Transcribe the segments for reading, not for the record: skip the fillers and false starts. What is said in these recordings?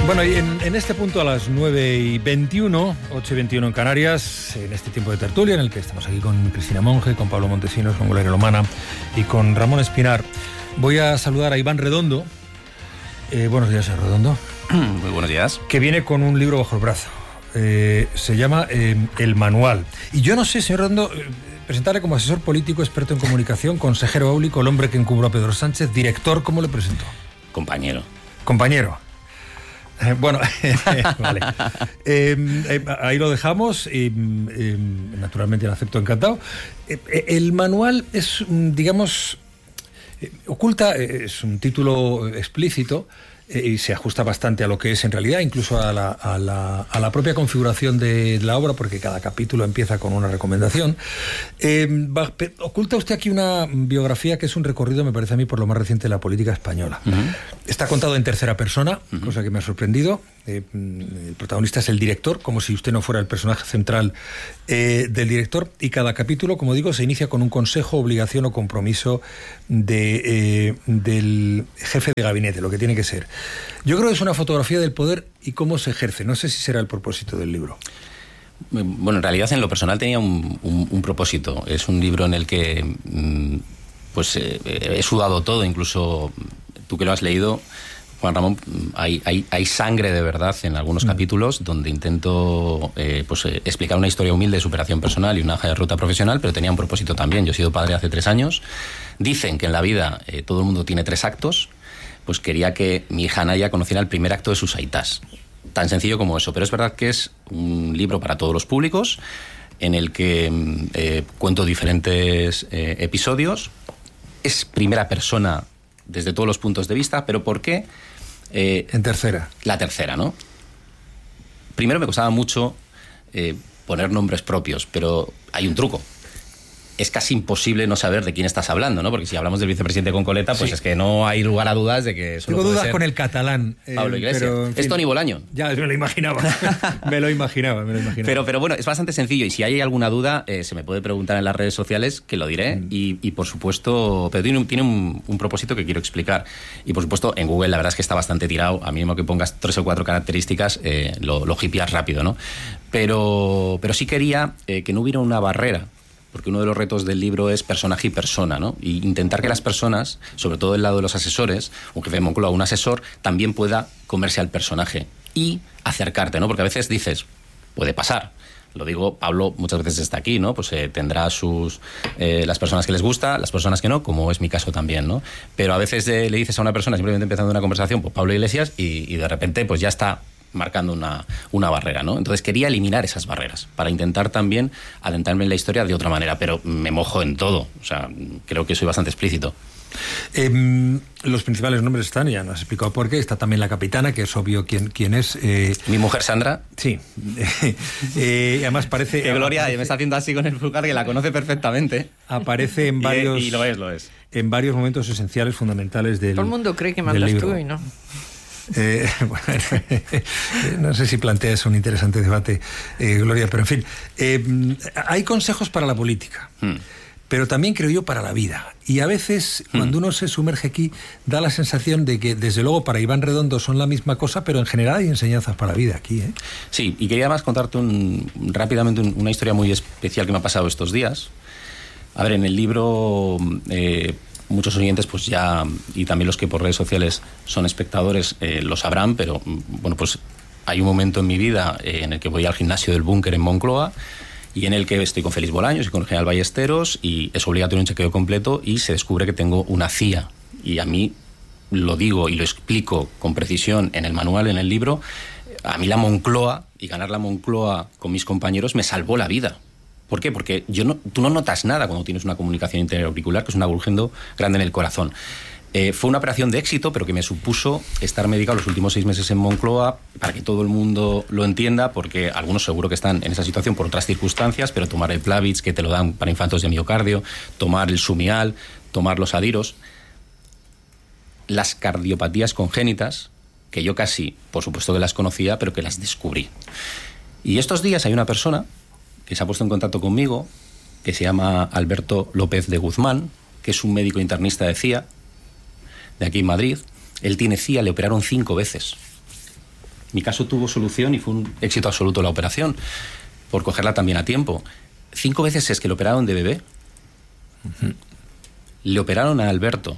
Bueno, y en este punto a las 9:21, 8:21 en Canarias, en este tiempo de tertulia en el que estamos aquí con Cristina Monge, con Pablo Montesinos, con Gloria Lomana y con Ramón Espinar, voy a saludar a Iván Redondo. Buenos días, señor Redondo. Muy buenos días. Que viene con un libro bajo el brazo. Se llama El Manual. Y yo no sé, señor Redondo, presentarle como asesor político, experto en comunicación, consejero áulico, el hombre que encubró a Pedro Sánchez, director, ¿cómo le presento? Compañero. Compañero. Bueno, vale. Ahí lo dejamos. Naturalmente, el acepto encantado. El manual es, digamos, oculta, es un título explícito y se ajusta bastante a lo que es en realidad, incluso a la propia configuración de la obra, porque cada capítulo empieza con una recomendación. Oculta usted aquí una biografía que es un recorrido, me parece a mí, por lo más reciente de la política española. Está contado en tercera persona, cosa que me ha sorprendido. El protagonista es el director, como si usted no fuera el personaje central del director, y cada capítulo, como digo, se inicia con un consejo, obligación o compromiso del jefe de gabinete, lo que tiene que ser. Yo creo que es una fotografía del poder y cómo se ejerce. No sé si será el propósito del libro. Bueno, en realidad en lo personal tenía un propósito. Es un libro en el que he sudado todo, incluso tú que lo has leído, Juan Ramón, hay sangre de verdad en algunos capítulos donde intento explicar una historia humilde de superación personal y una hoja de ruta profesional, pero tenía un propósito también. Yo he sido padre hace 3 años. Dicen que en la vida todo el mundo tiene 3 actos. Pues quería que mi hija Naya conociera el primer acto de sus aitas. Tan sencillo como eso. Pero es verdad que es un libro para todos los públicos, en el que cuento diferentes episodios. Es primera persona desde todos los puntos de vista, pero ¿por qué? En tercera. La tercera, ¿no? Primero me costaba mucho poner nombres propios, pero hay un truco. Es casi imposible no saber de quién estás hablando, ¿no? Porque si hablamos del vicepresidente con coleta, pues sí, es que no hay lugar a dudas de que solo tengo puede dudas ser con el catalán. Pablo Iglesias. Pero, en fin, es Toni Bolaño. Ya, me lo imaginaba. me lo imaginaba. Pero bueno, es bastante sencillo. Y si hay alguna duda, se me puede preguntar en las redes sociales, que lo diré. Y por supuesto, pero tiene un propósito que quiero explicar. Y por supuesto, en Google la verdad es que está bastante tirado. A mí mismo que pongas 3 o 4 características, lo hipeas rápido, ¿no? Pero sí quería que no hubiera una barrera, porque uno de los retos del libro es personaje y persona, ¿no? Y intentar que las personas, sobre todo del lado de los asesores, un jefe de Moncloa, un asesor, también pueda comerse al personaje y acercarte, ¿no? Porque a veces dices, puede pasar. Lo digo, Pablo muchas veces está aquí, ¿no? Pues tendrá las personas que les gusta, las personas que no, como es mi caso también, ¿no? Pero a veces le dices a una persona, simplemente empezando una conversación, pues Pablo Iglesias, y de repente pues ya está marcando una barrera, ¿no? Entonces quería eliminar esas barreras para intentar también adentrarme en la historia de otra manera, pero me mojo en todo, o sea, creo que soy bastante explícito. Los principales nombres están, ya nos has explicado por qué, está también la capitana, que es obvio quién es. Mi mujer Sandra. Sí. Además parece... Que Gloria me está haciendo así con el pulgar, que la conoce perfectamente. Aparece en varios... Y lo es. En varios momentos esenciales, fundamentales del... Todo el mundo cree que mandas tú y no. Bueno, no sé si planteas un interesante debate, Gloria, pero en fin, hay consejos para la política, pero también creo yo para la vida, y a veces cuando uno se sumerge aquí da la sensación de que desde luego para Iván Redondo son la misma cosa, pero en general hay enseñanzas para la vida aquí, ¿eh? Sí, y quería más contarte rápidamente una historia muy especial que me ha pasado estos días. A ver, en el libro... muchos oyentes pues ya, y también los que por redes sociales son espectadores, lo sabrán, pero bueno, pues hay un momento en mi vida en el que voy al gimnasio del Búnker en Moncloa y en el que estoy con Félix Bolaños y con el general Ballesteros, y es obligatorio un chequeo completo y se descubre que tengo una CIA, y a mí lo digo y lo explico con precisión en el manual, en el libro. A mí la Moncloa y ganar la Moncloa con mis compañeros me salvó la vida. ¿Por qué? Porque tú no notas nada cuando tienes una comunicación interauricular, que es un agujero grande en el corazón. Fue una operación de éxito, pero que me supuso estar medicado los últimos 6 meses en Moncloa, para que todo el mundo lo entienda, porque algunos seguro que están en esa situación por otras circunstancias, pero tomar el Plavix, que te lo dan para infartos de miocardio, tomar el Sumial, tomar los Adiros, las cardiopatías congénitas, que yo casi, por supuesto que las conocía, pero que las descubrí. Y estos días hay una persona que se ha puesto en contacto conmigo, que se llama Alberto López de Guzmán, que es un médico internista de CIA, de aquí en Madrid. Él tiene CIA, le operaron 5 veces. Mi caso tuvo solución y fue un éxito absoluto la operación, por cogerla también a tiempo. 5 veces es que le operaron de bebé. Le operaron a Alberto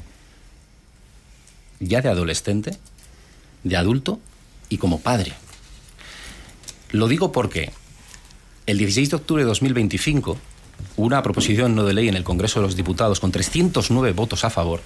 ya de adolescente, de adulto y como padre. Lo digo porque el 16 de octubre de 2025 hubo una proposición no de ley en el Congreso de los Diputados con 309 votos a favor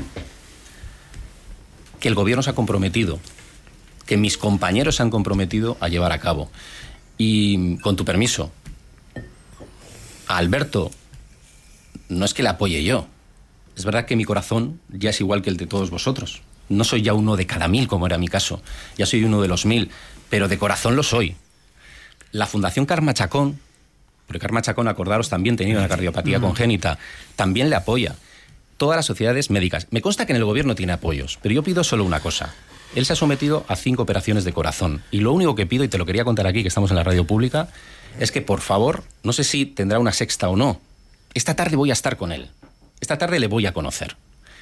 que el gobierno se ha comprometido, que mis compañeros se han comprometido a llevar a cabo. Y, con tu permiso, a Alberto no es que le apoye yo. Es verdad que mi corazón ya es igual que el de todos vosotros. No soy ya uno de cada 1000, como era mi caso. Ya soy uno de los 1000, pero de corazón lo soy. La Fundación Karma Chacón, porque Karma Chacón, acordaros, también tenía una cardiopatía congénita, también le apoya. Todas las sociedades médicas. Me consta que en el gobierno tiene apoyos, pero yo pido solo una cosa. Él se ha sometido a 5 operaciones de corazón. Y lo único que pido, y te lo quería contar aquí, que estamos en la radio pública, es que, por favor, no sé si tendrá una sexta o no, esta tarde voy a estar con él. Esta tarde le voy a conocer.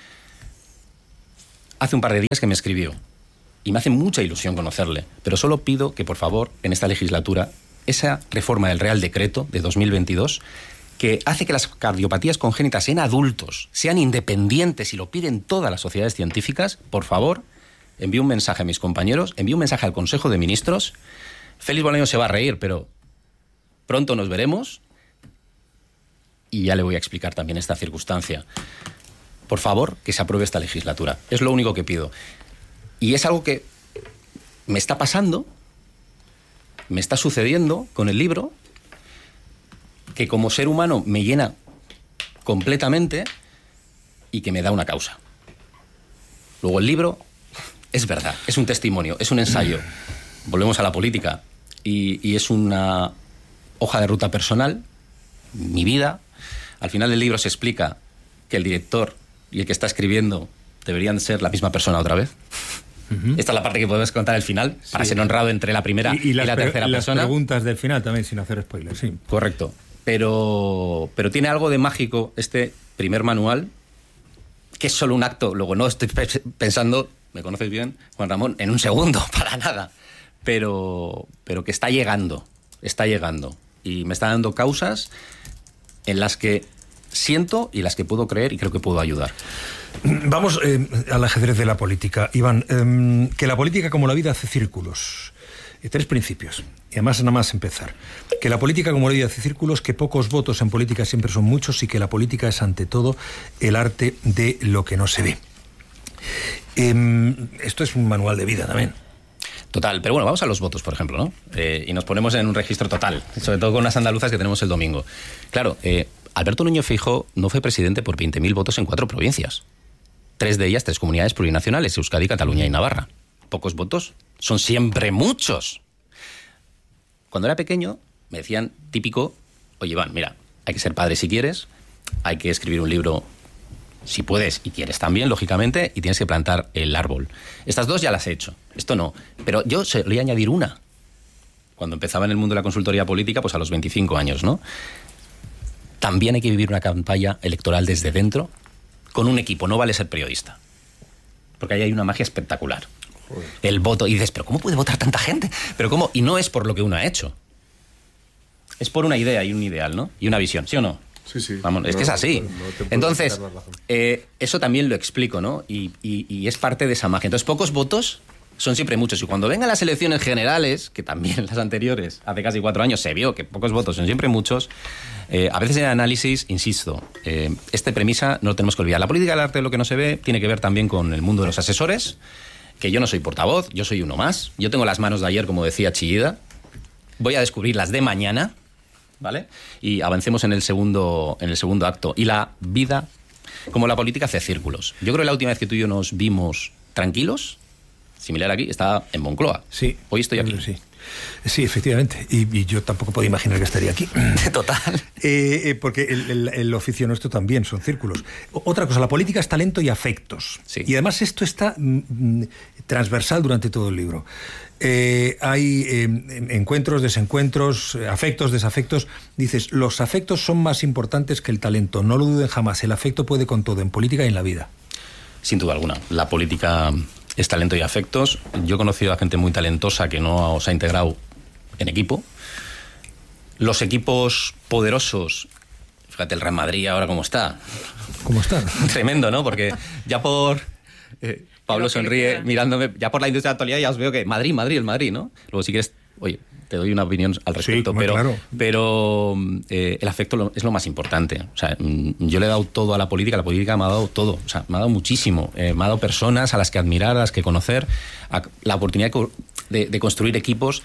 Hace un par de días que me escribió y me hace mucha ilusión conocerle, pero solo pido que, por favor, en esta legislatura, esa reforma del Real Decreto de 2022, que hace que las cardiopatías congénitas en adultos sean independientes y lo piden todas las sociedades científicas, por favor, envíe un mensaje a mis compañeros, envíe un mensaje al Consejo de Ministros. Félix Bolaño se va a reír, pero pronto nos veremos y ya le voy a explicar también esta circunstancia. Por favor, que se apruebe esta legislatura. Es lo único que pido. Y es algo que me está pasando, me está sucediendo con el libro, que como ser humano me llena completamente y que me da una causa. Luego el libro es verdad, es un testimonio, es un ensayo. Volvemos a la política y es una hoja de ruta personal, mi vida. Al final del libro se explica que el director y el que está escribiendo deberían ser la misma persona otra vez. Esta es la parte que podemos contar al final, para ser honrado entre la primera y la tercera persona. Las preguntas del final también, sin hacer spoilers, sí. Correcto. Pero tiene algo de mágico este primer manual, que es solo un acto. Luego no estoy pensando, me conoces bien, Juan Ramón, en un segundo, para nada. Pero que está llegando. Y me está dando causas en las que siento y las que puedo creer y creo que puedo ayudar. Vamos al ajedrez de la política. Iván, que la política, como la vida, hace círculos. 3 principios. Y además, nada más empezar. Que la política, como la vida, hace círculos, que pocos votos en política siempre son muchos y que la política es, ante todo, el arte de lo que no se ve. Esto es un manual de vida también. Total, pero bueno, vamos a los votos, por ejemplo, ¿no? Y nos ponemos en un registro total, sobre todo con las andaluzas que tenemos el domingo. Claro, Alberto Núñez Feijóo no fue presidente por 20.000 votos en 4 provincias. 3 de ellas, 3 comunidades plurinacionales, Euskadi, Cataluña y Navarra. Pocos votos son siempre muchos. Cuando era pequeño me decían, típico, oye, Iván, mira, hay que ser padre si quieres, hay que escribir un libro si puedes y quieres también, lógicamente, y tienes que plantar el árbol. Estas 2 ya las he hecho, esto no. Pero yo solía añadir una. Cuando empezaba en el mundo de la consultoría política, pues a los 25 años, ¿no? También hay que vivir una campaña electoral desde dentro, con un equipo, no vale ser periodista. Porque ahí hay una magia espectacular. Joder. El voto, y dices, ¿pero cómo puede votar tanta gente? ¿Pero cómo? Y no es por lo que uno ha hecho. Es por una idea y un ideal, ¿no? Y una visión, ¿sí o no? Sí, sí. Vamos, es que es así. Entonces, eso también lo explico, ¿no? Y es parte de esa magia. Entonces, pocos votos son siempre muchos. Y cuando vengan las elecciones generales, que también las anteriores, hace casi 4 años, se vio que pocos votos son siempre muchos, a veces en el análisis, insisto, esta premisa no lo tenemos que olvidar. La política del arte de lo que no se ve tiene que ver también con el mundo de los asesores, que yo no soy portavoz, yo soy uno más. Yo tengo las manos de ayer, como decía Chillida. Voy a descubrir las de mañana, ¿vale? Y avancemos en el segundo acto. Y la vida, como la política, hace círculos. Yo creo que la última vez que tú y yo nos vimos tranquilos, similar aquí, estaba en Moncloa. Sí. Hoy estoy aquí. Sí, efectivamente. Y yo tampoco podía imaginar que estaría aquí. Total. Porque el oficio nuestro también son círculos. Otra cosa, la política es talento y afectos. Sí. Y además esto está transversal durante todo el libro. Hay encuentros, desencuentros, afectos, desafectos. Dices, los afectos son más importantes que el talento. No lo duden jamás. El afecto puede con todo, en política y en la vida. Sin duda alguna. La política es talento y afectos. Yo he conocido a gente muy talentosa que no se ha integrado en equipo. Los equipos poderosos, fíjate el Real Madrid ahora cómo está. ¿Cómo está? Tremendo, ¿no? Porque ya por... Pablo sonríe mirándome, ya por la industria de la actualidad ya os veo que Madrid, el Madrid, ¿no? Luego si quieres, oye, te doy una opinión al respecto, sí, pero, claro. pero el afecto es lo más importante. O sea, yo le he dado todo a la política me ha dado todo, o sea, me ha dado muchísimo, me ha dado personas a las que admirar, a las que conocer, la oportunidad de construir equipos,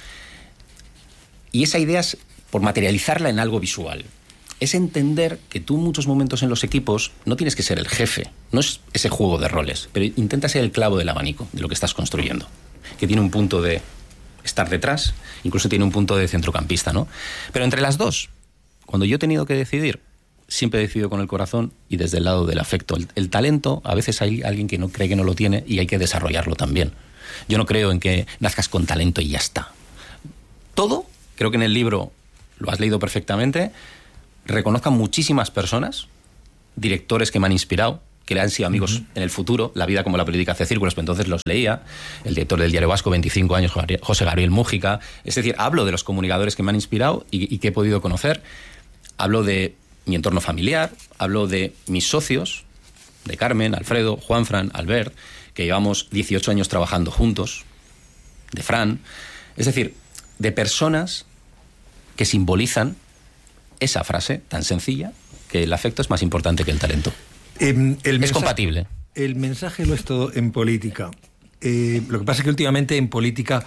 y esa idea es por materializarla en algo visual. Es entender que tú en muchos momentos en los equipos no tienes que ser el jefe, no es ese juego de roles, pero intenta ser el clavo del abanico de lo que estás construyendo, que tiene un punto de estar detrás, incluso tiene un punto de centrocampista, ¿no? Pero entre las dos, cuando yo he tenido que decidir, siempre he decidido con el corazón y desde el lado del afecto. El talento, a veces hay alguien que no cree que no lo tiene y hay que desarrollarlo también. Yo no creo en que nazcas con talento y ya está. Todo, creo que en el libro lo has leído perfectamente, reconozcan muchísimas personas, directores que me han inspirado, que le han sido amigos en el futuro. La vida como la política hace círculos, pero entonces los leía. El director del Diario Vasco, 25 años, José Gabriel Mújica. Es decir, hablo de los comunicadores que me han inspirado y que he podido conocer. Hablo de mi entorno familiar, hablo de mis socios, de Carmen, Alfredo, Juanfran, Albert, que llevamos 18 años trabajando juntos, de Fran. Es decir, de personas que simbolizan esa frase tan sencilla, que el afecto es más importante que el talento. Es compatible. El mensaje lo es todo en política. Lo que pasa es que últimamente en política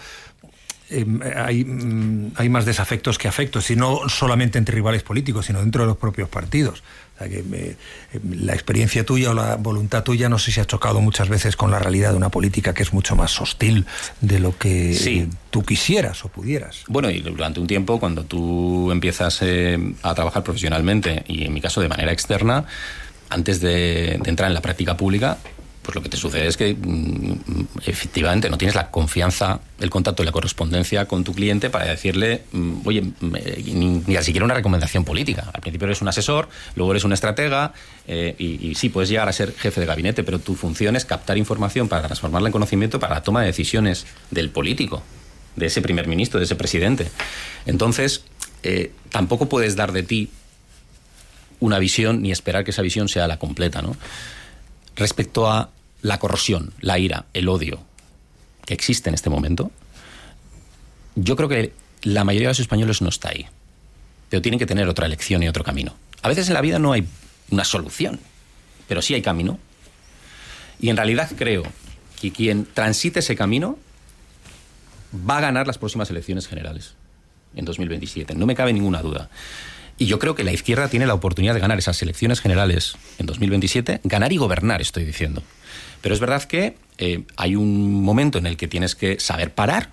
hay más desafectos que afectos, y no solamente entre rivales políticos, sino dentro de los propios partidos. O sea, que la experiencia tuya o la voluntad tuya no sé si ha chocado muchas veces con la realidad de una política que es mucho más hostil de lo que tú quisieras o pudieras. Bueno, y durante un tiempo, cuando tú empiezas a trabajar profesionalmente, y en mi caso de manera externa, antes de entrar en la práctica pública, pues lo que te sucede es que efectivamente no tienes la confianza, el contacto y la correspondencia con tu cliente para decirle, oye, ni siquiera una recomendación política. Al principio eres un asesor, luego eres un estratega, y sí, puedes llegar a ser jefe de gabinete, pero tu función es captar información para transformarla en conocimiento para la toma de decisiones del político, de ese primer ministro, de ese presidente. Entonces, tampoco puedes dar de ti una visión ni esperar que esa visión sea la completa, ¿no? Respecto a la corrosión, la ira, el odio que existe en este momento, yo creo que la mayoría de los españoles no está ahí, pero tienen que tener otra elección y otro camino. A veces en la vida no hay una solución, pero sí hay camino, y en realidad creo que quien transite ese camino va a ganar las próximas elecciones generales en 2027, no me cabe ninguna duda. Y yo creo que la izquierda tiene la oportunidad de ganar esas elecciones generales en 2027, ganar y gobernar, estoy diciendo. Pero es verdad que hay un momento en el que tienes que saber parar.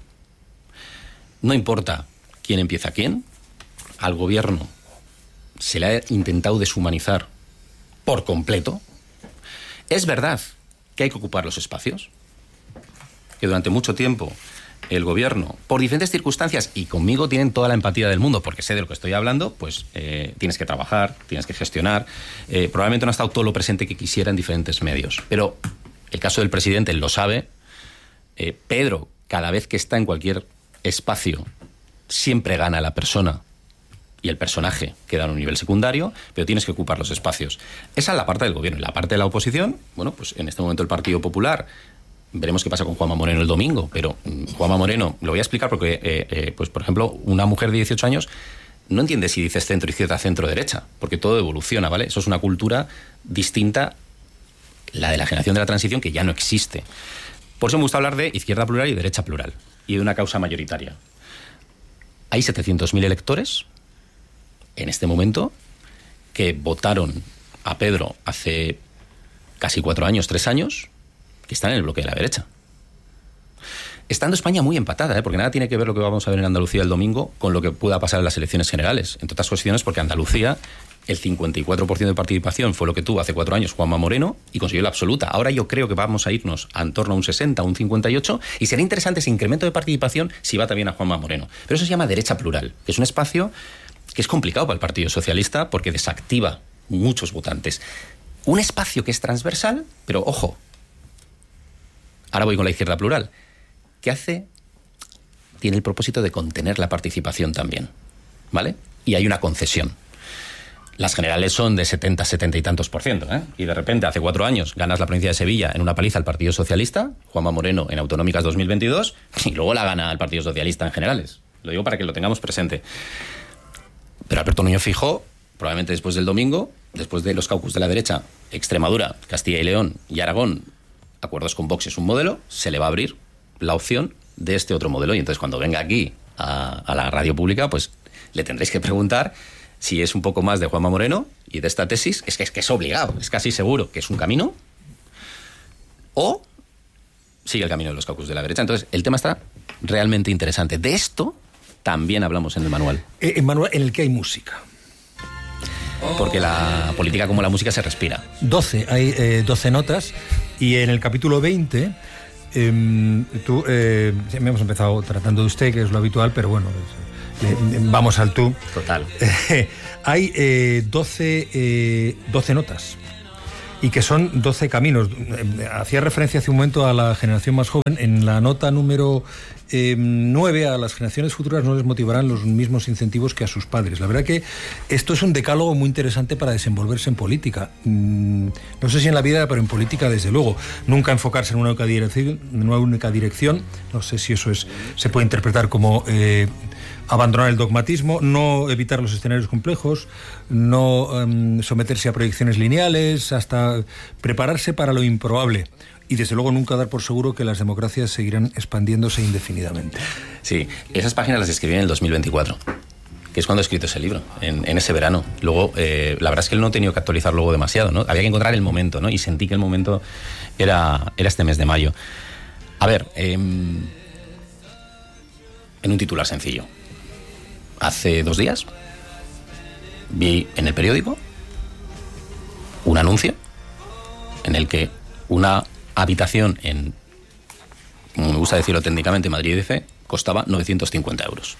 No importa quién empieza quién. Al gobierno se le ha intentado deshumanizar por completo. Es verdad que hay que ocupar los espacios, que durante mucho tiempo el gobierno, por diferentes circunstancias, y conmigo tienen toda la empatía del mundo, porque sé de lo que estoy hablando, pues tienes que trabajar, tienes que gestionar. Probablemente no ha estado todo lo presente que quisiera en diferentes medios. Pero el caso del presidente, él lo sabe. Pedro, cada vez que está en cualquier espacio, siempre gana la persona y el personaje queda en un nivel secundario, pero tienes que ocupar los espacios. Esa es la parte del gobierno. Y la parte de la oposición, bueno, pues en este momento el Partido Popular. Veremos qué pasa con Juanma Moreno el domingo, pero Juanma Moreno, lo voy a explicar porque, pues por ejemplo, una mujer de 18 años no entiende si dices centro izquierda, centro derecha, porque todo evoluciona, ¿vale? Eso es una cultura distinta, la de la generación de la transición, que ya no existe. Por eso me gusta hablar de izquierda plural y derecha plural, y de una causa mayoritaria. Hay 700.000 electores en este momento que votaron a Pedro hace casi 4 años, 3 años, que están en el bloque de la derecha. Estando España muy empatada, porque nada tiene que ver lo que vamos a ver en Andalucía el domingo con lo que pueda pasar en las elecciones generales. Entre otras cuestiones porque Andalucía, el 54% de participación fue lo que tuvo hace 4 años Juanma Moreno y consiguió la absoluta. Ahora yo creo que vamos a irnos a en torno a un 60, un 58, y será interesante ese incremento de participación si va también a Juanma Moreno. Pero eso se llama derecha plural, que es un espacio que es complicado para el Partido Socialista porque desactiva muchos votantes. Un espacio que es transversal, pero ojo, Ahora voy con la izquierda plural. ¿Qué hace? Tiene el propósito de contener la participación también, ¿vale? Y hay una concesión. Las generales son de 70 y tantos %, ¿eh? Y de repente, hace 4 años, ganas la provincia de Sevilla en una paliza al Partido Socialista, Juanma Moreno en autonómicas 2022, y luego la gana el Partido Socialista en generales. Lo digo para que lo tengamos presente. Pero Alberto Núñez Feijóo, probablemente después del domingo, después de los caucus de la derecha, Extremadura, Castilla y León y Aragón, acuerdos con Vox es un modelo, se le va a abrir la opción de este otro modelo. Y entonces cuando venga aquí a la radio pública, pues le tendréis que preguntar si es un poco más de Juanma Moreno y de esta tesis, es que es obligado, es casi seguro que es un camino, o sigue el camino de los caucus de la derecha. Entonces el tema está realmente interesante. De esto también hablamos en el manual. Manual en el que hay música. Porque la política como la música se respira. 12, hay 12 notas, y en el capítulo 20... hemos empezado tratando de usted, que es lo habitual, pero bueno, vamos al tú. Total. Hay 12 notas, y que son 12 caminos. Hacía referencia hace un momento a la generación más joven. En la nota número 9, a las generaciones futuras no les motivarán los mismos incentivos que a sus padres. La verdad que esto es un decálogo muy interesante para desenvolverse en política. No sé si en la vida, pero en política desde luego. Nunca enfocarse en una única dirección. No sé si eso se puede interpretar como abandonar el dogmatismo, no evitar los escenarios complejos, no someterse a proyecciones lineales, hasta prepararse para lo improbable. Y desde luego nunca dar por seguro que las democracias seguirán expandiéndose indefinidamente. Sí, esas páginas las escribí en el 2024, que es cuando he escrito ese libro, en ese verano. Luego, la verdad es que no he tenido que actualizar luego demasiado, ¿no? Había que encontrar el momento, ¿no? Y sentí que el momento era este mes de mayo. A ver, en un titular sencillo. Hace 2 días vi en el periódico un anuncio en el que una habitación en, como me gusta decirlo técnicamente, Madrid EDF, costaba 950 euros.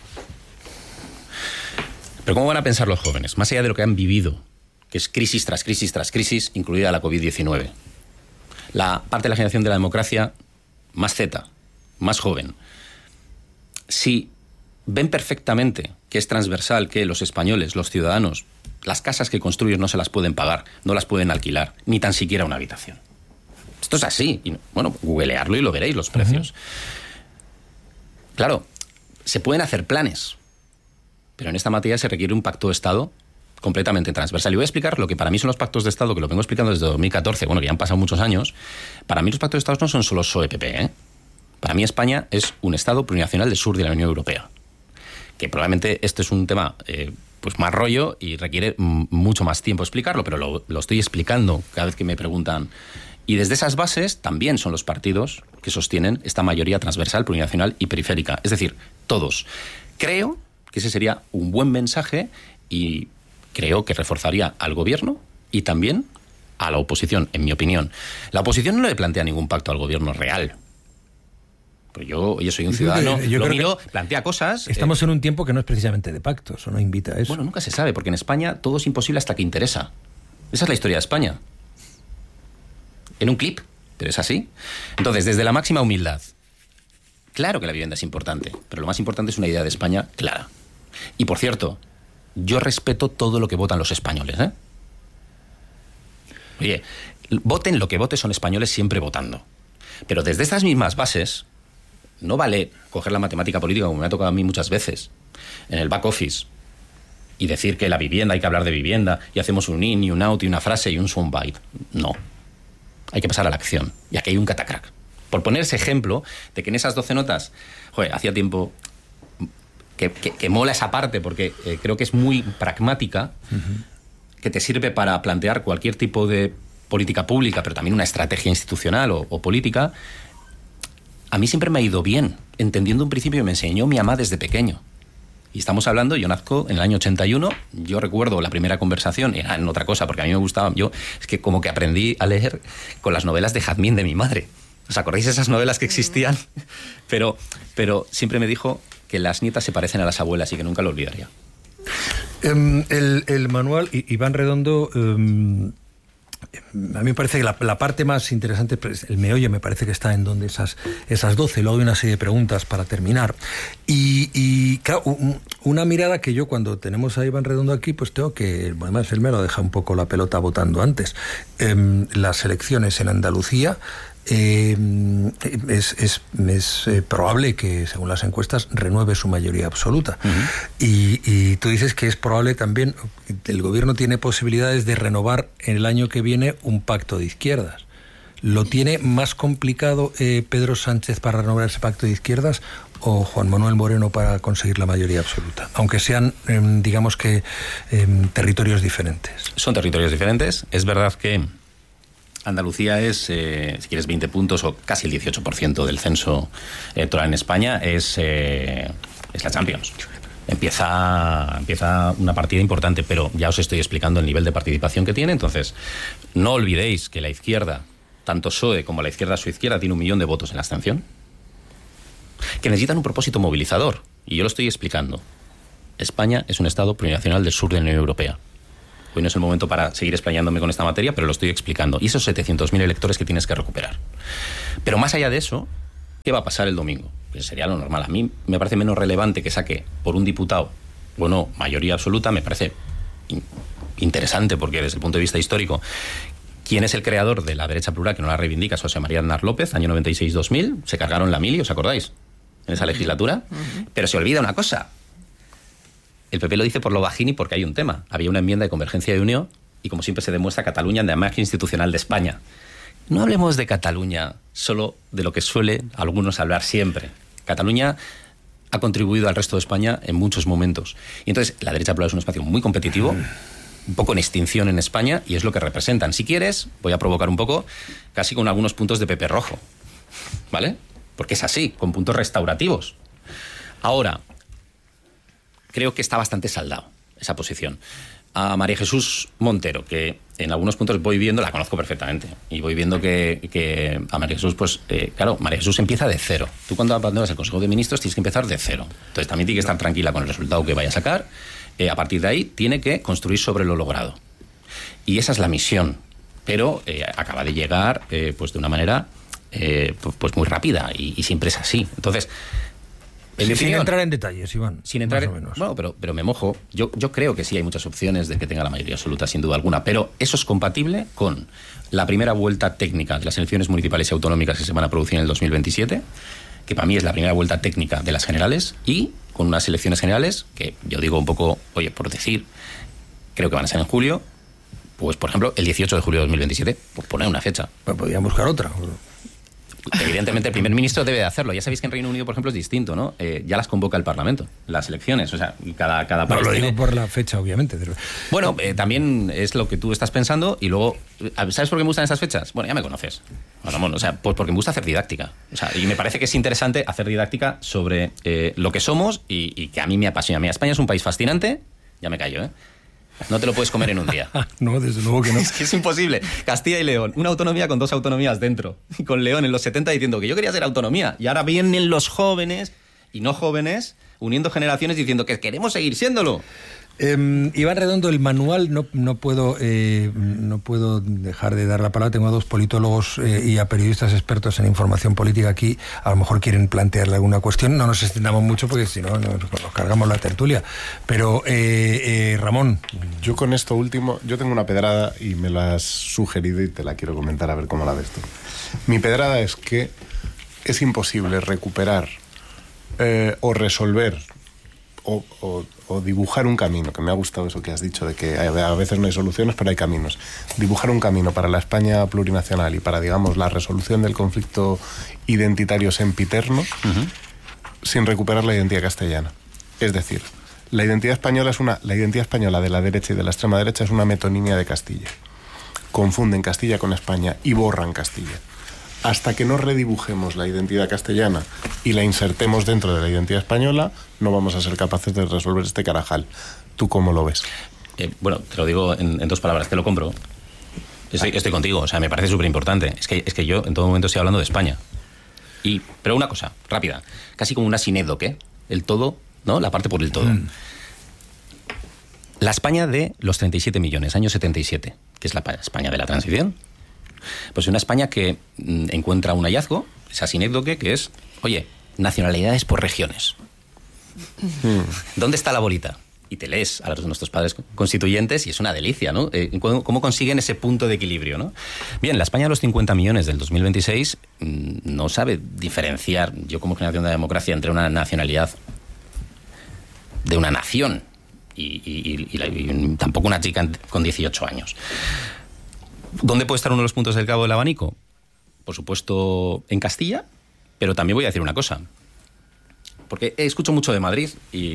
Pero ¿cómo van a pensar los jóvenes? Más allá de lo que han vivido, que es crisis tras crisis tras crisis, incluida la COVID-19. La parte de la generación de la democracia más Z, más joven. Si ven perfectamente que es transversal, que los españoles, los ciudadanos, las casas que construyen no se las pueden pagar, no las pueden alquilar, ni tan siquiera una habitación. Esto es así. Y, bueno, googlearlo y lo veréis, los precios. Claro, se pueden hacer planes, pero en esta materia se requiere un pacto de Estado completamente transversal. Y voy a explicar lo que para mí son los pactos de Estado, que lo vengo explicando desde 2014, bueno, que ya han pasado muchos años. Para mí los pactos de Estado no son solo PSOE-PP, ¿eh? Para mí España es un Estado plurinacional del sur de la Unión Europea. Que probablemente este es un tema pues más rollo y requiere mucho más tiempo explicarlo, pero lo estoy explicando cada vez que me preguntan. Y desde esas bases también son los partidos que sostienen esta mayoría transversal, plurinacional y periférica. Es decir, todos. Creo que ese sería un buen mensaje y creo que reforzaría al gobierno y también a la oposición, en mi opinión. La oposición no le plantea ningún pacto al gobierno real. Pues yo soy un ciudadano, lo miro, plantea cosas. Estamos en un tiempo que no es precisamente de pactos, o no invita a eso. Bueno, nunca se sabe, porque en España todo es imposible hasta que interesa. Esa es la historia de España. En un clip, pero es así. Entonces, desde la máxima humildad, claro que la vivienda es importante, pero lo más importante es una idea de España clara. Y por cierto, yo respeto todo lo que votan los españoles, ¿eh? Oye, voten lo que voten, son españoles siempre votando. Pero desde estas mismas bases, no vale coger la matemática política, como me ha tocado a mí muchas veces, en el back office, y decir que la vivienda, hay que hablar de vivienda, y hacemos un in y un out y una frase y un soundbite. No. Hay que pasar a la acción. Y aquí hay un catacrack. Por poner ese ejemplo de que en esas 12 notas, joder, hacía tiempo que mola esa parte, porque creo que es muy pragmática, que te sirve para plantear cualquier tipo de política pública, pero también una estrategia institucional o política. A mí siempre me ha ido bien, entendiendo un principio que me enseñó mi mamá desde pequeño. Y estamos hablando, yo nazco en el año 81, yo recuerdo la primera conversación, era en otra cosa, porque a mí me gustaba, es que como que aprendí a leer con las novelas de Jazmín de mi madre. ¿Os acordáis de esas novelas que existían? Pero siempre me dijo que las nietas se parecen a las abuelas y que nunca lo olvidaría. El manual, Iván Redondo A mí me parece que la parte más interesante, el meollo, me parece que está en donde esas 12, luego hay una serie de preguntas para terminar. Y claro, una mirada que yo cuando tenemos a Iván Redondo aquí, pues tengo que, además él me lo deja un poco la pelota votando antes. Las elecciones en Andalucía, es probable que, según las encuestas, renueve su mayoría absoluta. Y tú dices que es probable también, el gobierno tiene posibilidades de renovar en el año que viene un pacto de izquierdas. ¿Lo tiene más complicado Pedro Sánchez para renovar ese pacto de izquierdas o Juan Manuel Moreno para conseguir la mayoría absoluta? Aunque sean, digamos que, territorios diferentes. Son territorios diferentes. Es verdad que Andalucía es, si quieres, 20 puntos o casi el 18% del censo electoral en España, es la Champions. Empieza una partida importante, pero ya os estoy explicando el nivel de participación que tiene. Entonces, no olvidéis que la izquierda, tanto PSOE como la izquierda su izquierda, tiene 1 millón de votos en la abstención, que necesitan un propósito movilizador. Y yo lo estoy explicando. España es un Estado plurinacional del sur de la Unión Europea. Hoy no es el momento para seguir explayándome con esta materia, pero lo estoy explicando. Y esos 700.000 electores que tienes que recuperar. Pero más allá de eso, ¿qué va a pasar el domingo? Pues sería lo normal. A mí me parece menos relevante que saque por un diputado, bueno, mayoría absoluta. Me parece interesante porque desde el punto de vista histórico, ¿quién es el creador de la derecha plural que no la reivindica? José María Aznar López, año 96-2000. Se cargaron la mili, ¿os acordáis? En esa legislatura. Pero se olvida una cosa. El PP lo dice por lo bajini porque hay un tema. Había una enmienda de Convergencia y Unión y, como siempre se demuestra, Cataluña de margen institucional de España. No hablemos de Cataluña solo de lo que suele algunos hablar siempre. Cataluña ha contribuido al resto de España en muchos momentos. Y entonces la derecha plural es un espacio muy competitivo, un poco en extinción en España, y es lo que representan. Si quieres, voy a provocar un poco, casi con algunos puntos de Pepe Rojo, ¿vale? Porque es así, con puntos restaurativos. Ahora, creo que está bastante saldado esa posición. A María Jesús Montero, que en algunos puntos voy viendo, la conozco perfectamente, y voy viendo que a María Jesús, pues claro, María Jesús empieza de cero. Tú cuando abandonas el Consejo de Ministros tienes que empezar de cero. Entonces también tiene que estar tranquila con el resultado que vaya a sacar. A partir de ahí tiene que construir sobre lo logrado. Y esa es la misión. Pero acaba de llegar pues de una manera pues muy rápida y siempre es así. Entonces, sin entrar en detalles, Iván. Sin entrar más o menos. Bueno, pero me mojo. Yo creo que sí hay muchas opciones de que tenga la mayoría absoluta, sin duda alguna. Pero eso es compatible con la primera vuelta técnica de las elecciones municipales y autonómicas que se van a producir en el 2027, que para mí es la primera vuelta técnica de las generales, y con unas elecciones generales que yo digo un poco, oye, por decir, creo que van a ser en julio, pues por ejemplo el 18 de julio de 2027, por poner una fecha. Pues podrían buscar otra. Evidentemente el primer ministro debe de hacerlo. Ya sabéis que en Reino Unido, por ejemplo, es distinto, ¿no? Ya las convoca el Parlamento, las elecciones. O sea, cada país lo tiene... digo por la fecha, obviamente. Bueno, también es lo que tú estás pensando. Y luego, ¿sabes por qué me gustan esas fechas? Bueno, ya me conoces, Ramón. O sea, pues porque me gusta hacer didáctica. O sea, y me parece que es interesante hacer didáctica sobre lo que somos y que a mí me apasiona. Mira, España es un país fascinante. Ya me callo, ¿eh? No te lo puedes comer en un día. No, desde luego que no. Es que es imposible. Castilla y León, una autonomía con 2 autonomías dentro. Y con León en los 70 diciendo que yo quería ser autonomía. Y ahora vienen los jóvenes y no jóvenes uniendo generaciones diciendo que queremos seguir siéndolo. Iván Redondo, el manual, no puedo dejar de dar la palabra. Tengo a 2 politólogos y a periodistas expertos en información política aquí. A lo mejor quieren plantearle alguna cuestión. No nos extendamos mucho porque si no nos cargamos la tertulia. Pero Ramón. Yo con esto último, yo tengo una pedrada y me la has sugerido y te la quiero comentar a ver cómo la ves tú. Mi pedrada es que es imposible recuperar o resolver o dibujar un camino, que me ha gustado eso que has dicho, de que a veces no hay soluciones, pero hay caminos. Dibujar un camino para la España plurinacional y para, digamos, la resolución del conflicto identitario sempiterno, sin recuperar la identidad castellana. Es decir, la identidad española de la derecha y de la extrema derecha es una metonimia de Castilla. Confunden Castilla con España y borran Castilla. Hasta que no redibujemos la identidad castellana y la insertemos dentro de la identidad española, no vamos a ser capaces de resolver este carajal. ¿Tú cómo lo ves? Bueno, te lo digo en 2 palabras, te lo compro. Estoy contigo, o sea, me parece súper importante. Es que yo en todo momento estoy hablando de España. Pero una cosa, rápida, casi como una sinédoque, el todo, ¿no? La parte por el todo. La España de los 37 millones, año 77. que es la España de la transición. Pues una España que encuentra un hallazgo, esa sinécdoque, que es, oye, nacionalidades por regiones. ¿Dónde está la bolita? Y te lees a nuestros padres constituyentes y es una delicia, ¿no? ¿Cómo consiguen ese punto de equilibrio, ¿no? Bien, la España de los 50 millones del 2026 no sabe diferenciar, yo como generación de la democracia, entre una nacionalidad de una nación y tampoco una chica con 18 años. ¿Dónde puede estar uno de los puntos del cabo del abanico? Por supuesto, en Castilla, pero también voy a decir una cosa. Porque escucho mucho de Madrid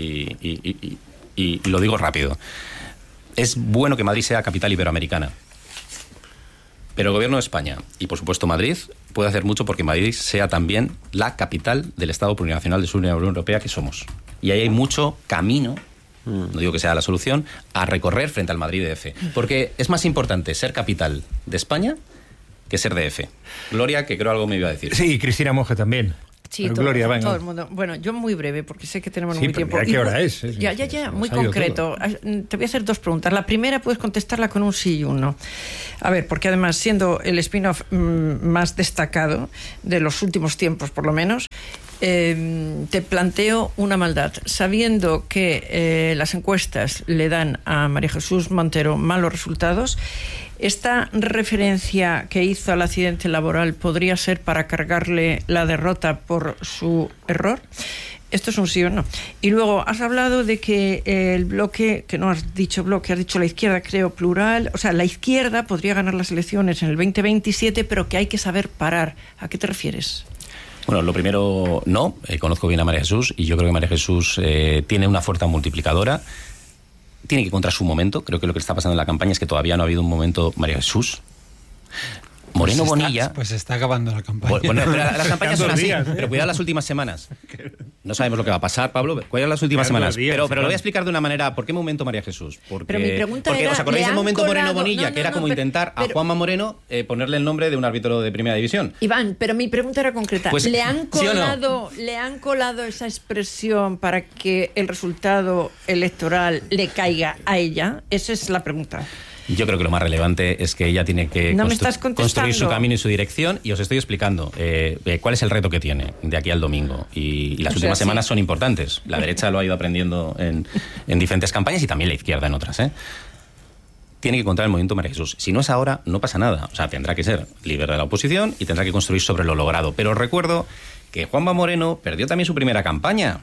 y lo digo rápido. Es bueno que Madrid sea capital iberoamericana. Pero el gobierno de España y, por supuesto, Madrid puede hacer mucho porque Madrid sea también la capital del Estado plurinacional de la Unión Europea que somos. Y ahí hay mucho camino, no digo que sea la solución, a recorrer frente al Madrid DF. Porque es más importante ser capital de España que ser DF. Gloria, que creo algo me iba a decir. Sí, Cristina Monge también. Sí, Gloria, todo el mundo. Bueno, yo muy breve, porque sé que tenemos muy tiempo. ¿Qué hora es? Ya, muy concreto. Te voy a hacer dos preguntas. La primera puedes contestarla con un sí y un no. A ver, porque además, siendo el spin-off más destacado de los últimos tiempos, por lo menos, te planteo una maldad. Sabiendo que las encuestas le dan a María Jesús Montero malos resultados, ¿esta referencia que hizo al accidente laboral podría ser para cargarle la derrota por su error? Esto es un sí o no. Y luego has hablado de que el bloque, que no has dicho bloque, has dicho la izquierda, creo, plural. O sea, la izquierda podría ganar las elecciones en el 2027, pero que hay que saber parar. ¿A qué te refieres? Bueno, lo primero, no. Conozco bien a María Jesús y yo creo que María Jesús tiene una fuerza multiplicadora. Tiene que encontrar su momento. Creo que lo que está pasando en la campaña es que todavía no ha habido un momento María Jesús. Moreno Bonilla... Pues se está acabando la campaña. Bueno, pero las campañas son así. Pero cuidado las últimas semanas. No sabemos lo que va a pasar, Pablo. Cuidado las últimas semanas. Pero lo voy a explicar de una manera. ¿Por qué momento María Jesús? Pero mi pregunta era, ¿os acordáis del momento Moreno Bonilla? Que era como intentar a Juanma Moreno ponerle el nombre de un árbitro de primera división. Iván, pero mi pregunta era concreta. Pues, ¿Le han ¿sí o colado, no? ¿le han colado esa expresión para que el resultado electoral le caiga a ella? Esa es la pregunta. Yo creo que lo más relevante es que ella tiene que construir su camino y su dirección, y os estoy explicando cuál es el reto que tiene de aquí al domingo. Y las últimas semanas son importantes. La derecha lo ha ido aprendiendo en diferentes campañas y también la izquierda en otras. Tiene que encontrar el movimiento María Jesús. Si no es ahora, no pasa nada. O sea, tendrá que ser líder de la oposición y tendrá que construir sobre lo logrado. Pero recuerdo que Juanma Moreno perdió también su primera campaña.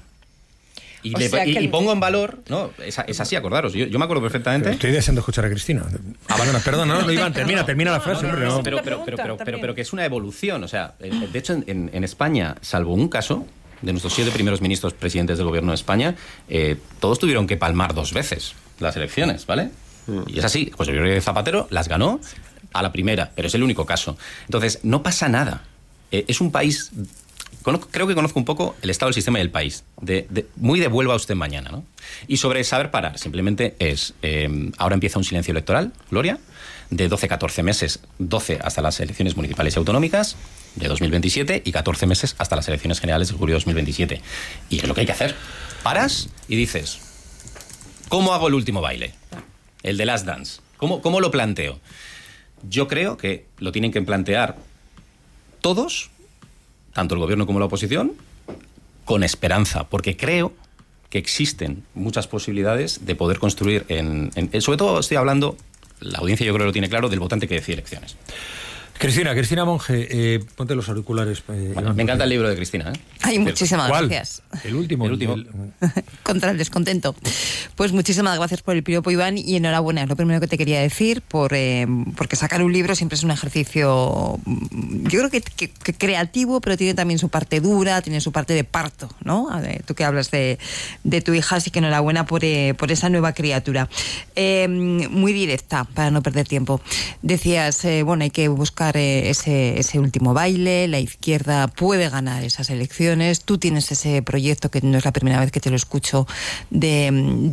Y pongo en valor, ¿no? Es así, acordaros. Yo me acuerdo perfectamente. Estoy deseando escuchar a Cristina. Perdona, no, Iván, termina la frase, hombre. No. Pero que es una evolución. O sea, de hecho, en España, salvo un caso, de nuestros 7 primeros ministros presidentes del gobierno de España, todos tuvieron que palmar 2 veces las elecciones, ¿vale? Y es así. Pues Rodríguez Zapatero las ganó a la primera, pero es el único caso. Entonces, no pasa nada. Es un país... Creo que conozco un poco el estado del sistema y el país. Muy de vuelva usted mañana, ¿no? Y sobre saber parar, simplemente es... ahora empieza un silencio electoral, Gloria, de 12-14 meses, 12 hasta las elecciones municipales y autonómicas de 2027 y 14 meses hasta las elecciones generales de julio de 2027. Y es lo que hay que hacer. Paras y dices, ¿cómo hago el último baile? El de Last Dance. ¿Cómo lo planteo? Yo creo que lo tienen que plantear todos, tanto el gobierno como la oposición, con esperanza, porque creo que existen muchas posibilidades de poder construir sobre todo estoy hablando, la audiencia yo creo que lo tiene claro, del votante que decide elecciones. Cristina Monge, ponte los auriculares. Me encanta el libro de Cristina. Ay, muchísimas gracias. El último. Contra el descontento. Pues muchísimas gracias por el piropo, Iván, y enhorabuena. Es lo primero que te quería decir, porque sacar un libro siempre es un ejercicio, yo creo que creativo, pero tiene también su parte dura, tiene su parte de parto, ¿no? Tú que hablas de tu hija, así que enhorabuena por esa nueva criatura. Muy directa, para no perder tiempo. Decías, hay que buscar ese último baile, la izquierda puede ganar esas elecciones, tú tienes ese proyecto, que no es la primera vez que te lo escucho, de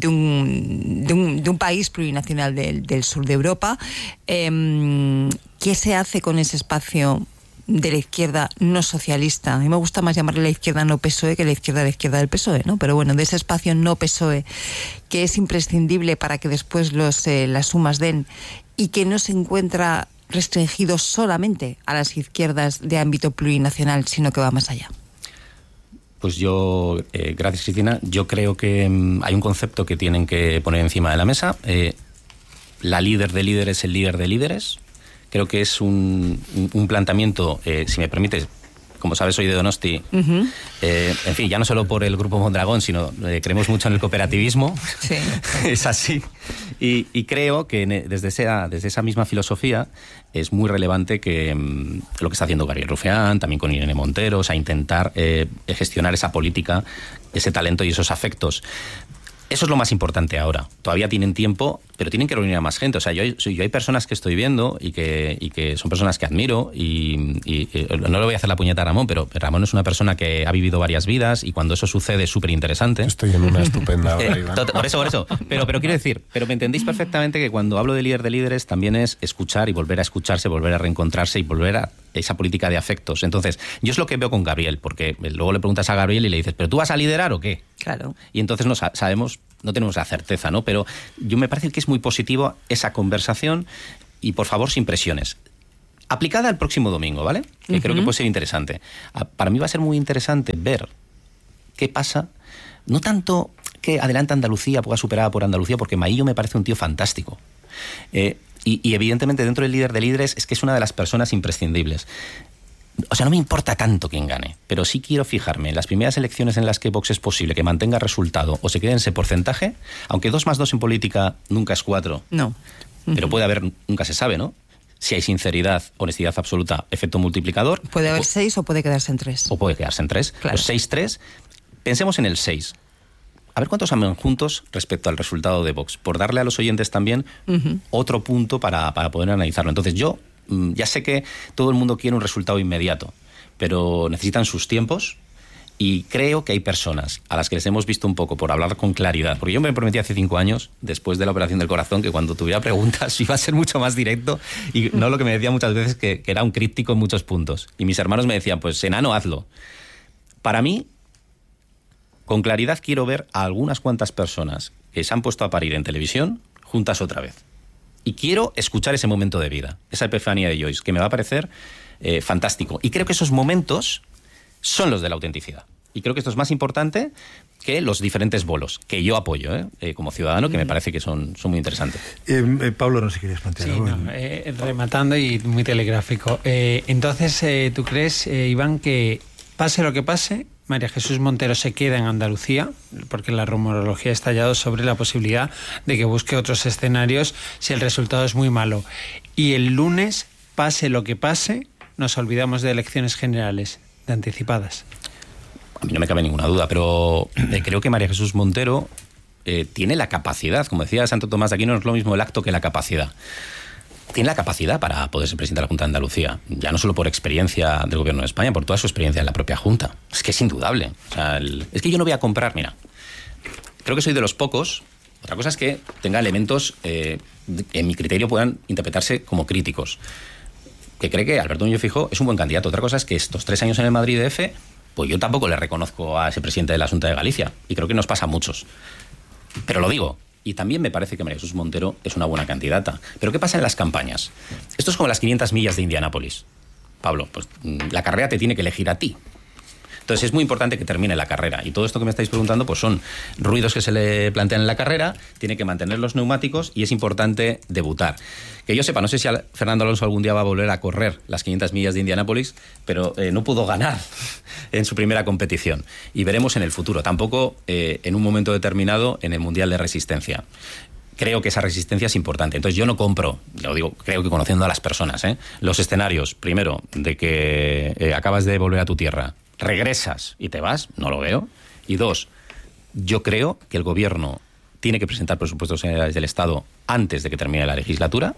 un país plurinacional del sur de Europa. ¿Qué se hace con ese espacio de la izquierda no socialista. A mí me gusta más llamarle la izquierda no PSOE que la izquierda del PSOE, ¿no? Pero bueno, de ese espacio no PSOE que es imprescindible para que después las sumas den, y que no se encuentra restringido solamente a las izquierdas de ámbito plurinacional, sino que va más allá. Pues yo, gracias Cristina, yo creo que hay un concepto que tienen que poner encima de la mesa. La líder de líderes, el líder de líderes. Creo que es un planteamiento, si me permites, como sabes, soy de Donosti. Uh-huh. En fin, ya no solo por el Grupo Mondragón, sino creemos mucho en el cooperativismo. Sí. Es así. Y creo que desde esa misma filosofía es muy relevante que lo que está haciendo Gabriel Rufián, también con Irene Montero, o sea, intentar gestionar esa política, ese talento y esos afectos. Eso es lo más importante ahora. Todavía tienen tiempo, pero tienen que reunir a más gente. O sea, yo hay personas que estoy viendo y que son personas que admiro y no le voy a hacer la puñeta a Ramón, pero Ramón es una persona que ha vivido varias vidas y cuando eso sucede es súper interesante. Estoy en una estupenda hora, Iván. Por eso. Pero quiero decir, pero me entendéis perfectamente que cuando hablo de líder de líderes también es escuchar y volver a escucharse, volver a reencontrarse y volver a esa política de afectos. Entonces, yo es lo que veo con Gabriel, porque luego le preguntas a Gabriel y le dices, ¿pero tú vas a liderar o qué? Claro. Y entonces no sabemos, no tenemos la certeza, ¿no? Pero yo me parece que es muy positivo esa conversación y, por favor, sin presiones. Aplicada el próximo domingo, ¿vale? Que creo que puede ser interesante. Para mí va a ser muy interesante ver qué pasa, no tanto que adelante Andalucía, pueda superada por Andalucía, porque Maillo me parece un tío fantástico. Y evidentemente dentro del líder de líderes es que es una de las personas imprescindibles. O sea, no me importa tanto quién gane, pero sí quiero fijarme en las primeras elecciones en las que Vox es posible que mantenga resultado o se quede en ese porcentaje, aunque 2 más 2 en política nunca es 4. No. Pero puede haber, nunca se sabe, ¿no? Si hay sinceridad, honestidad absoluta, efecto multiplicador. Puede haber 6 o puede quedarse en 3. O puede quedarse en 3. Claro. Pues 6-3. Pensemos en el 6. A ver cuántos andan juntos respecto al resultado de Vox, por darle a los oyentes también otro punto para poder analizarlo. Entonces yo ya sé que todo el mundo quiere un resultado inmediato, pero necesitan sus tiempos y creo que hay personas a las que les hemos visto un poco por hablar con claridad, porque yo me prometí hace 5 años, después de la operación del corazón, que cuando tuviera preguntas iba a ser mucho más directo y no lo que me decía muchas veces que era un críptico en muchos puntos. Y mis hermanos me decían, pues enano, hazlo. Para mí, con claridad quiero ver a algunas cuantas personas que se han puesto a parir en televisión juntas otra vez. Y quiero escuchar ese momento de vida, esa epifanía de Joyce, que me va a parecer fantástico. Y creo que esos momentos son los de la autenticidad. Y creo que esto es más importante que los diferentes bolos, que yo apoyo como ciudadano, que me parece que son muy interesantes. Pablo, no sé si querías plantear algo. Rematando y muy telegráfico. Entonces, ¿tú crees, Iván, que pase lo que pase, María Jesús Montero se queda en Andalucía, porque la rumorología ha estallado sobre la posibilidad de que busque otros escenarios si el resultado es muy malo? Y el lunes, pase lo que pase, nos olvidamos de elecciones generales, de anticipadas. A mí no me cabe ninguna duda, pero creo que María Jesús Montero tiene la capacidad, como decía Santo Tomás, aquí no es lo mismo el acto que la capacidad. Tiene la capacidad para poder ser presidente de la Junta de Andalucía, ya no solo por experiencia del Gobierno de España, por toda su experiencia en la propia Junta. Es que es indudable. O sea, es que yo no voy a comprar, mira, creo que soy de los pocos. Otra cosa es que tenga elementos, en mi criterio, puedan interpretarse como críticos. Que cree que Alberto Núñez Feijóo es un buen candidato. Otra cosa es que estos 3 años en el Madrid DF, pues yo tampoco le reconozco a ese presidente de la Junta de Galicia. Y creo que nos pasa a muchos. Pero lo digo. Y también me parece que María Jesús Montero es una buena candidata. Pero ¿qué pasa en las campañas? Esto es como las 500 millas de Indianápolis. Pablo, pues la carrera te tiene que elegir a ti. Entonces es muy importante que termine la carrera. Y todo esto que me estáis preguntando pues son ruidos que se le plantean en la carrera, tiene que mantener los neumáticos y es importante debutar. Que yo sepa, no sé si Fernando Alonso algún día va a volver a correr las 500 millas de Indianápolis, pero no pudo ganar en su primera competición. Y veremos en el futuro. Tampoco en un momento determinado en el Mundial de Resistencia. Creo que esa resistencia es importante. Entonces yo no compro, lo digo, creo que conociendo a las personas, los escenarios, primero, de que acabas de volver a tu tierra, regresas y te vas, no lo veo. Y 2, yo creo que el gobierno tiene que presentar presupuestos generales del Estado antes de que termine la legislatura.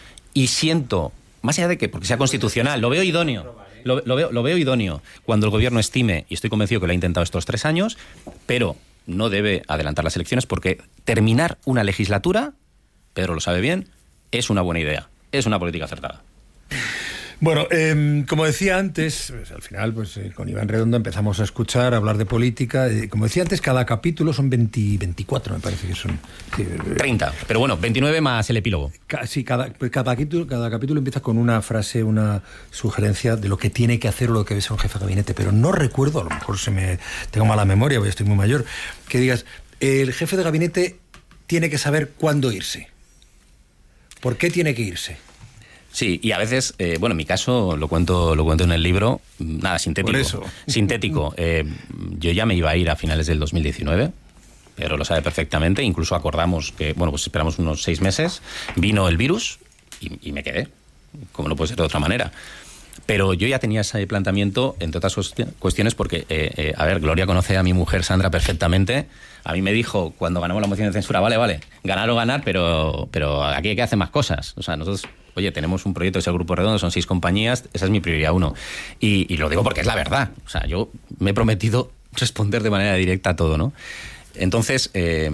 Y siento, más allá de que porque sea constitucional, lo veo idóneo. Lo veo idóneo cuando el gobierno estime, y estoy convencido que lo ha intentado estos 3 años, pero no debe adelantar las elecciones porque terminar una legislatura, Pedro lo sabe bien, es una buena idea, es una política acertada. Bueno, como decía antes, pues, al final pues con Iván Redondo empezamos a escuchar, a hablar de política. Como decía antes, cada capítulo son 24, me parece que son. Sí, 30, pero bueno, 29 más el epílogo. Sí, cada capítulo empieza con una frase, una sugerencia de lo que tiene que hacer o lo que debe ser un jefe de gabinete, pero no recuerdo, a lo mejor tengo mala memoria, porque estoy muy mayor, que digas, el jefe de gabinete tiene que saber cuándo irse. ¿Por qué tiene que irse? Sí, y a veces, bueno, en mi caso, lo cuento en el libro, nada, sintético. Por eso. Sintético. Yo ya me iba a ir a finales del 2019, Pedro lo sabe perfectamente, incluso acordamos que, bueno, pues esperamos unos 6 meses, vino el virus y me quedé, como no puede ser de otra manera. Pero yo ya tenía ese planteamiento, entre otras cuestiones, porque, a ver, Gloria conoce a mi mujer Sandra perfectamente. A mí me dijo, cuando ganamos la moción de censura, vale, ganar o ganar, pero aquí hay que hacer más cosas. O sea, nosotros, oye, tenemos un proyecto, es el Grupo Redondo, son 6 compañías, esa es mi prioridad 1. Y lo digo porque es la verdad. O sea, yo me he prometido responder de manera directa a todo, ¿no? Entonces,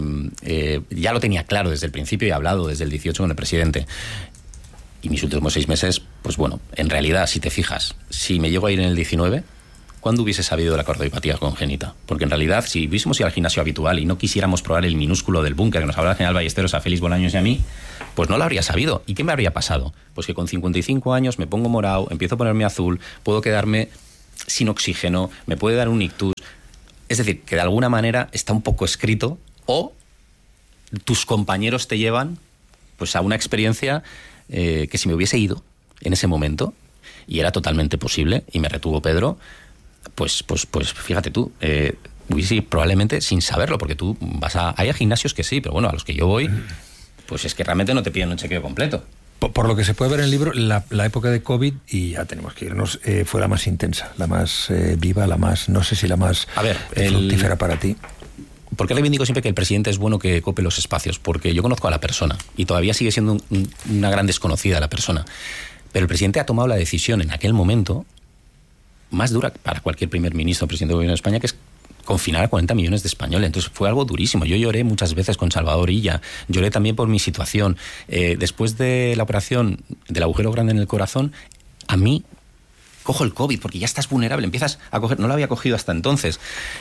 ya lo tenía claro desde el principio y he hablado desde el 18 con el presidente. Y mis últimos 6 meses, pues bueno, en realidad, si te fijas, si me llego a ir en el 19, ¿cuándo hubiese sabido la cardiopatía congénita? Porque en realidad, si hubiésemos ido al gimnasio habitual y no quisiéramos probar el minúsculo del búnker que nos hablaba el general Ballesteros, a Félix Bolaños y a mí, pues no lo habría sabido. ¿Y qué me habría pasado? Pues que con 55 años me pongo morado, empiezo a ponerme azul, puedo quedarme sin oxígeno, me puede dar un ictus. Es decir, que de alguna manera está un poco escrito, o tus compañeros te llevan pues a una experiencia que si me hubiese ido en ese momento, y era totalmente posible, y me retuvo Pedro, pues fíjate tú, hubiese ido probablemente sin saberlo, porque tú vas hay gimnasios que sí, pero bueno, a los que yo voy, pues es que realmente no te piden un chequeo completo. Por lo que se puede ver en el libro, la época de COVID, y ya tenemos que irnos, fue la más intensa, la más viva, la más, no sé si la más fructífera para ti. ¿Por qué reivindico siempre que el presidente es bueno que cope los espacios? Porque yo conozco a la persona y todavía sigue siendo una gran desconocida la persona. Pero el presidente ha tomado la decisión en aquel momento más dura para cualquier primer ministro o presidente del gobierno de España, que es confinar a 40 millones de españoles. Entonces fue algo durísimo. Yo lloré muchas veces con Salvador Illa, lloré también por mi situación. Después de la operación del agujero grande en el corazón, a mí cojo el COVID porque ya estás vulnerable, empiezas a coger, no lo había cogido hasta entonces.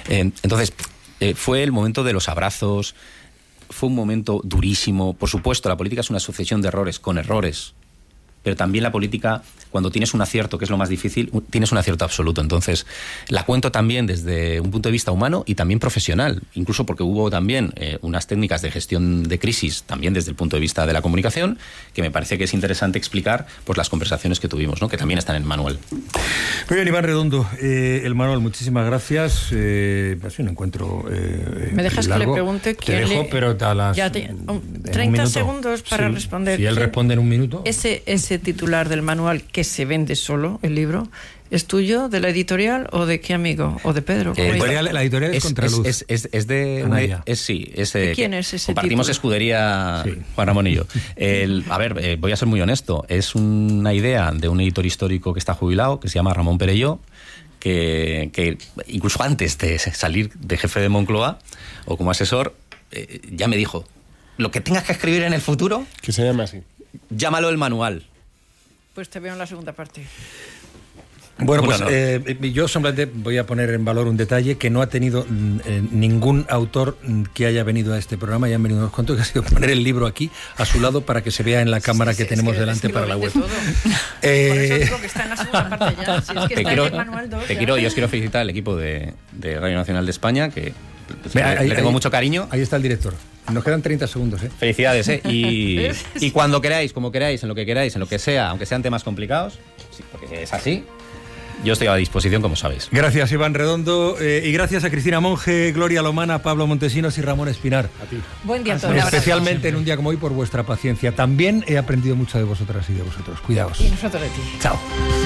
Fue el momento de los abrazos, fue un momento durísimo. Por supuesto, la política es una sucesión de errores, con errores, pero también la política, cuando tienes un acierto, que es lo más difícil, tienes un acierto absoluto. Entonces, la cuento también desde un punto de vista humano y también profesional, incluso porque hubo también unas técnicas de gestión de crisis, también desde el punto de vista de la comunicación, que me parece que es interesante explicar pues las conversaciones que tuvimos, ¿no? Que también están en el manual. Muy bien, Iván Redondo, el manual, muchísimas gracias. Ha sido un encuentro ¿Me dejas largo. que le pregunte quién Te dejo, pero a las... 30 segundos para responder. Si él responde en un minuto. Ese titular del manual que se vende solo, el libro, ¿es tuyo, de la editorial o de qué amigo? ¿O de Pedro? La editorial es Contraluz. Es de... ¿De quién es ese compartimos título? Escudería, sí. Juan Ramón y yo. Voy a ser muy honesto. Es una idea de un editor histórico que está jubilado, que se llama Ramón Perelló, que incluso antes de salir de jefe de Moncloa o como asesor, ya me dijo, lo que tengas que escribir en el futuro... Que se llame así. Llámalo el manual. Pues te veo en la segunda parte. Bueno, pues yo simplemente voy a poner en valor un detalle que no ha tenido ningún autor que haya venido a este programa, ya han venido unos cuantos, que ha sido poner el libro aquí a su lado para que se vea en la cámara que tenemos delante para la web. Por eso digo que está en la segunda parte ya. Si es que está en el manual 2, yo os quiero felicitar al equipo de Radio Nacional de España, que le tengo mucho cariño. Ahí está el director. Nos quedan 30 segundos, ¿eh? Felicidades, ¿eh? Y cuando queráis, como queráis, en lo que sea, aunque sean temas complicados, sí, porque es así, yo estoy a disposición, como sabéis. Gracias, Iván Redondo, y gracias a Cristina Monge, Gloria Lomana, Pablo Montesinos y Ramón Espinar. A ti. Buen día a todos. Especialmente en un día como hoy por vuestra paciencia. También he aprendido mucho de vosotras y de vosotros. Cuidaos. Y nosotros de ti. Chao.